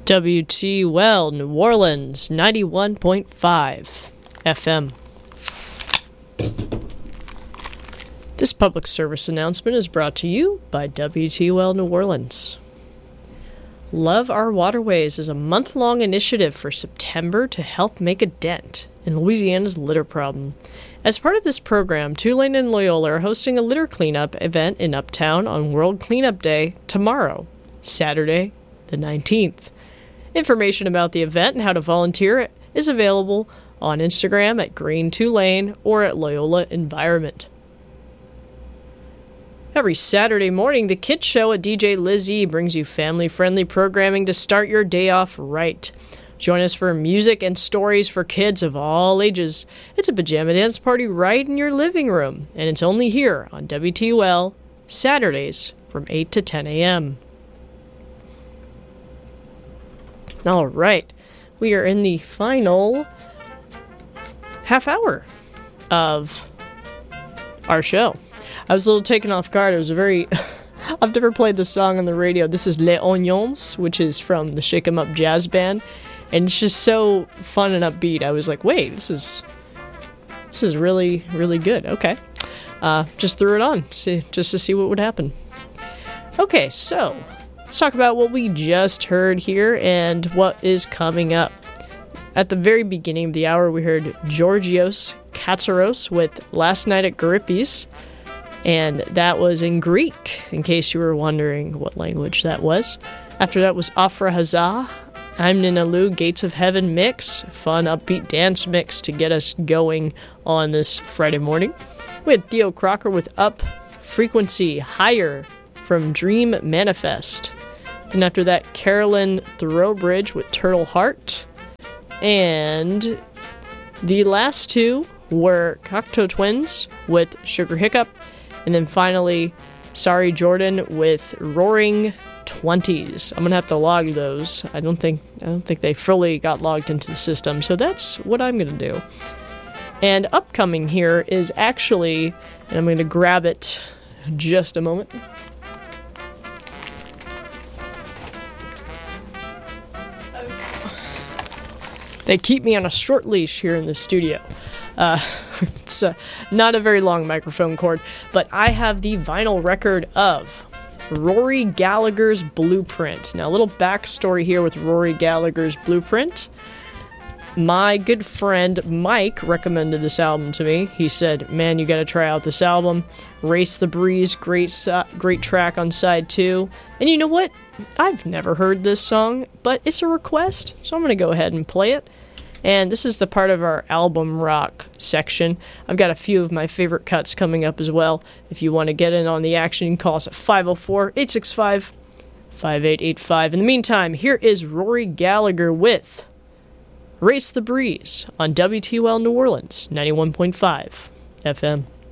WT Well, New Orleans, 91.5 FM. This public service announcement is brought to you by WT Well, New Orleans. Love Our Waterways is a month-long initiative for September to help make a dent in Louisiana's litter problem. As part of this program, Tulane and Loyola are hosting a litter cleanup event in Uptown on World Cleanup Day tomorrow, Saturday, the 19th. Information about the event and how to volunteer is available on Instagram at Green Tulane or at Loyola Environment. Every Saturday morning, the Kids Show at DJ Lizzie brings you family-friendly programming to start your day off right. Join us for music and stories for kids of all ages. It's a pajama dance party right in your living room, and it's only here on WTUL, Saturdays from 8 to 10 a.m. All right, we are in the final half hour of our show. I was a little taken off guard. It was a very... I've never played this song on the radio. This is Les Oignons, which is from the Shake 'Em Up Jazz Band. And it's just so fun and upbeat. I was like, wait, this is really, really good. Okay. Just threw it on just to see what would happen. Okay, so let's talk about what we just heard here and what is coming up. At the very beginning of the hour, we heard Georgios Katsaros with Last Night at Garippis. And that was in Greek, in case you were wondering what language that was. After that was Afra Hazah, I'm Ninalu, Gates of Heaven mix. Fun, upbeat dance mix to get us going on this Friday morning. We had Theo Crocker with Up Frequency Higher from Dream Manifest. And after that, Carolyn Throwbridge with Turtle Heart. And the last two were Cocteau Twins with Sugar Hiccup. And then finally, Sorry Jordan with Roaring 20s. I'm gonna have to log those. I don't think they fully got logged into the system, so that's what I'm gonna do. And upcoming here is actually, and I'm gonna grab it just a moment. They keep me on a short leash here in the studio. It's not a very long microphone cord, but I have the vinyl record of Rory Gallagher's Blueprint. Now, a little backstory here with Rory Gallagher's Blueprint. My good friend Mike recommended this album to me. He said, man, you gotta try out this album. Race the Breeze, great track on side 2. And you know what? I've never heard this song, but it's a request, so I'm gonna go ahead and play it. And this is the part of our album rock section. I've got a few of my favorite cuts coming up as well. If you want to get in on the action, you can call us at 504-865-5885. In the meantime, here is Rory Gallagher with Race the Breeze on WTUL New Orleans, 91.5 FM.